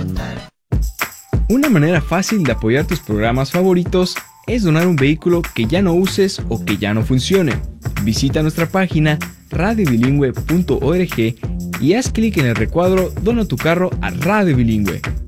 Una manera fácil de apoyar tus programas favoritos es donar un vehículo que ya no uses o que ya no funcione. Visita nuestra página radiobilingüe.org y haz clic en el recuadro Dona tu carro a Radio Bilingüe.